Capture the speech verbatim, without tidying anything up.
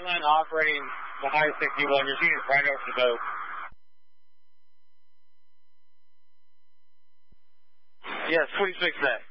mainline operating the high sixty-one. Your unit's right over the boat. Yes, please fix that.